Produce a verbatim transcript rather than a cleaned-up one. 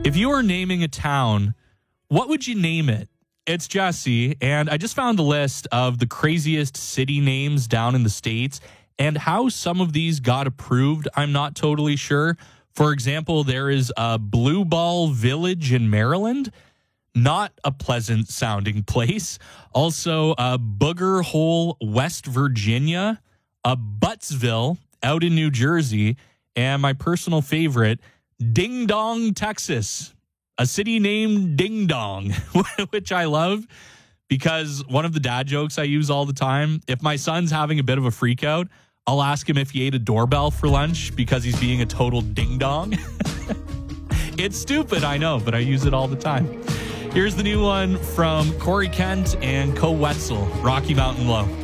If you were naming a town, what would you name it? It's Jesse, and I just found a list of the craziest city names down in the States, and how some of these got approved, I'm not totally sure. For example, there is a Blue Ball Village in Maryland. Not a pleasant sounding place. Also, a Booger Hole, West Virginia, a Buttsville out in New Jersey, and my personal favorite, Ding Dong, Texas. A city named Ding Dong, which I love because one of the dad jokes I use all the time, if my son's having a bit of a freak out, I'll ask him if he ate a doorbell for lunch because he's being a total ding dong. It's stupid, I know, but I use it all the time. Here's the new one from Corey Kent and Co Wetzel, Rocky Mountain Low.